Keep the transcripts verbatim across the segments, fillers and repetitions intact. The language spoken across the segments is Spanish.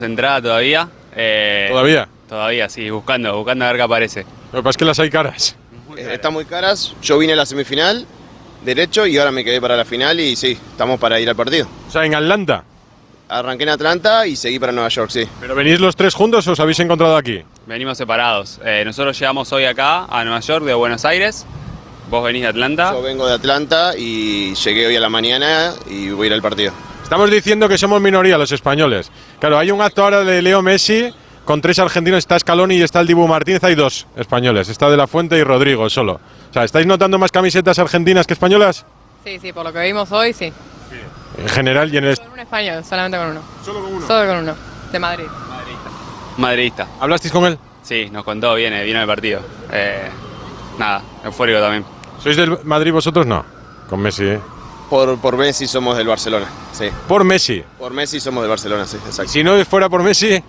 Entrada todavía. Eh, ¿Todavía? Todavía, sí, buscando, buscando a ver qué aparece. Lo que pasa es que las hay caras. Eh, están muy caras. Yo vine a la semifinal, derecho, y ahora me quedé para la final y sí, estamos para ir al partido. O sea, en Atlanta. Arranqué en Atlanta y seguí para Nueva York, sí. ¿Pero venís los tres juntos o os habéis encontrado aquí? Venimos separados. Eh, nosotros llegamos hoy acá a Nueva York de Buenos Aires. Vos venís de Atlanta. Yo vengo de Atlanta y llegué hoy a la mañana y voy a ir al partido. Estamos diciendo que somos minoría los españoles. Claro, hay un acto ahora de Leo Messi con tres argentinos, está Scaloni y está el Dibu Martínez, hay dos españoles, está De La Fuente y Rodrigo solo. O sea, ¿estáis notando más camisetas argentinas que españolas? Sí, sí, por lo que vimos hoy, sí. En general y en el... Con un español, solamente con uno. ¿Solo con uno? Solo con uno, de Madrid. Madridista. Madridista. ¿Hablasteis con él? Sí, nos contó, viene, vino al partido. Eh, nada, eufórico también. ¿Sois del Madrid vosotros? No. Con Messi, ¿eh? Por, por Messi somos del Barcelona, sí. Por Messi. Por Messi somos del Barcelona, sí, exacto. Si no fuera por Messi...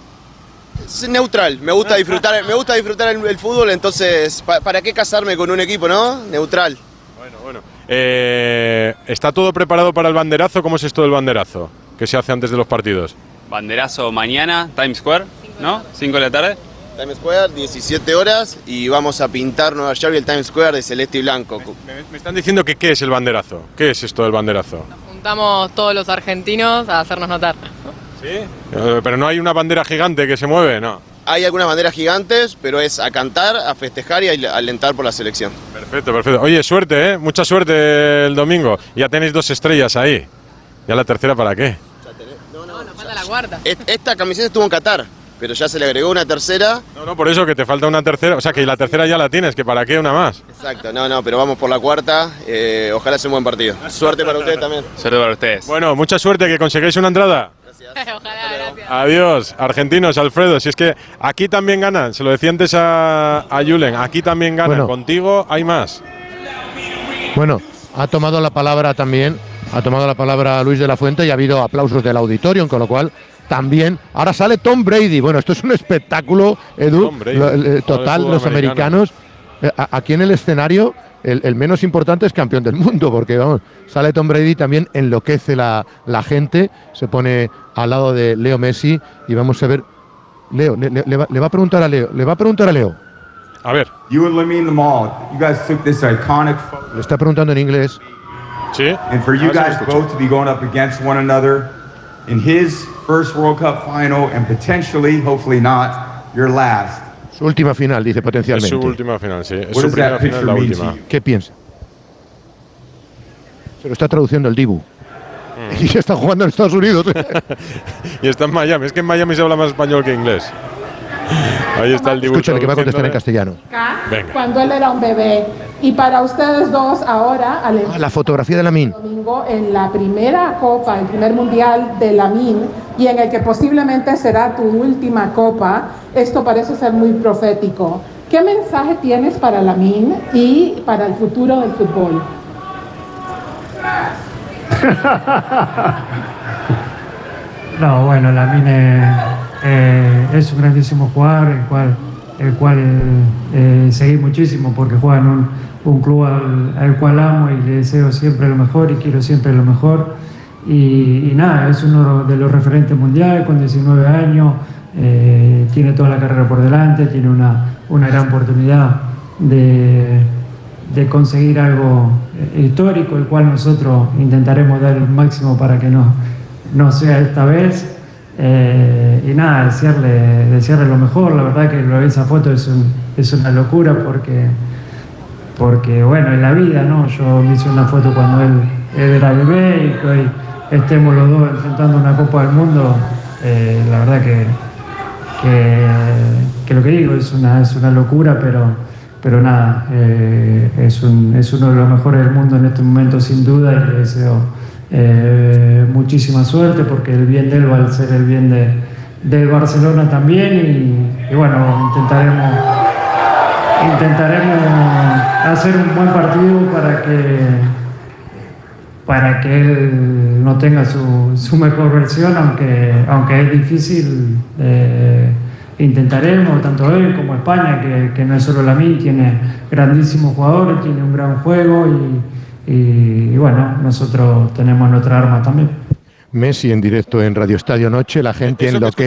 Es neutral, me gusta disfrutar, me gusta disfrutar el, el fútbol, entonces, ¿pa, ¿para qué casarme con un equipo, no? Neutral. Bueno, bueno. Eh, ¿Está todo preparado para el banderazo? ¿Cómo es esto del banderazo? ¿Qué se hace antes de los partidos? Banderazo mañana, Times Square, ¿no? cinco de la tarde. Times Square, diecisiete horas, y vamos a pintar Nueva York y el Times Square de celeste y blanco. Me, me, me están diciendo que ¿qué es el banderazo? ¿Qué es esto del banderazo? Nos juntamos todos los argentinos a hacernos notar. ¿Sí? Eh, pero no hay una bandera gigante que se mueve, ¿no? Hay algunas banderas gigantes, pero es a cantar, a festejar y a alentar por la selección. Perfecto, perfecto. Oye, suerte, ¿eh? Mucha suerte el domingo. Ya tenéis dos estrellas ahí. ¿Ya la tercera para qué? No, no, nos falta la cuarta. Esta camiseta estuvo en Qatar, pero ya se le agregó una tercera. No, no, por eso que te falta una tercera. O sea, que la tercera ya la tienes, que para qué una más. Exacto, no, no, pero vamos por la cuarta. Eh, ojalá sea un buen partido. Suerte para ustedes también. Suerte para ustedes. Bueno, mucha suerte, que conseguáis una entrada. Ojalá, gracias. Adiós, argentinos, Alfredo. Si es que aquí también ganan, se lo decía antes a, a Julen, aquí también ganan. Bueno, contigo hay más. Bueno, ha tomado la palabra también, ha tomado la palabra Luis de la Fuente y ha habido aplausos del auditorio, con lo cual también. Ahora sale Tom Brady. Bueno, esto es un espectáculo, Edu, lo, eh, total. Los americanos, eh, aquí en el escenario, el, el menos importante es campeón del mundo, porque vamos, sale Tom Brady, también enloquece la, la gente, se pone al lado de Leo Messi y vamos a ver. Leo, le, le, le, va, le va a preguntar a Leo, le va a preguntar a Leo. A ver. You and Lamine Lamal, you guys took this iconic photo. Le está preguntando en inglés. Sí. And for you guys both to be going up against one another in his first World Cup final and potentially, hopefully not, your last. Su última final, dice potencialmente. Es su última final, sí. Es su primera final, la última. ¿Qué piensa? Se lo está traduciendo el Dibu. Mm. Y está jugando en Estados Unidos. Y está en Miami. Es que en Miami se habla más español que inglés. Ahí está el Dibu. Escúchale, que va a contestar en castellano. Venga. Cuando él era un bebé. Y para ustedes dos ahora, al ah, la fotografía de Lamine. Domingo en la primera copa, el primer mundial de Lamine, y en el que posiblemente será tu última copa, esto parece ser muy profético. ¿Qué mensaje tienes para Lamine y para el futuro del fútbol? No, bueno, Lamine eh, es un grandísimo jugador, el cual, el cual eh, seguí muchísimo porque juega en un, un club al, al cual amo y le deseo siempre lo mejor y quiero siempre lo mejor. Y, y nada, es uno de los referentes mundiales con diecinueve años, eh, tiene toda la carrera por delante, tiene una, una gran oportunidad de, de conseguir algo histórico, el cual nosotros intentaremos dar el máximo para que no, no sea esta vez. Eh, y nada, desearle, desearle lo mejor. La verdad que lo de esa foto es, un, es una locura porque, porque, bueno, en la vida, ¿no? Yo me hice una foto cuando él, él era bebé y que hoy estemos los dos enfrentando una Copa del Mundo. Eh, la verdad que, que, que lo que digo es una, es una locura, pero, pero nada, eh, es, un, es uno de los mejores del mundo en este momento sin duda y le deseo Eh, muchísima suerte porque el bien de él va a ser el bien de, del Barcelona también y, y bueno, intentaremos intentaremos hacer un buen partido para que para que él no tenga su, su mejor versión, aunque, aunque es difícil. eh, intentaremos, tanto él como España, que, que no es solo Lamine, tiene grandísimos jugadores, tiene un gran juego y Y, y bueno, nosotros tenemos nuestra arma también. Messi en directo en Radio Estadio Noche, la gente Eso que enloquece.